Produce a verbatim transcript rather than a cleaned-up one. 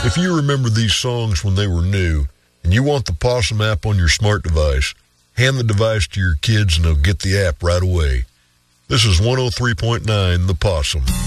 If you remember these songs when they were new and you want the Possum app on your smart device, hand the device to your kids and they'll get the app right away. This is one oh three point nine The Possum.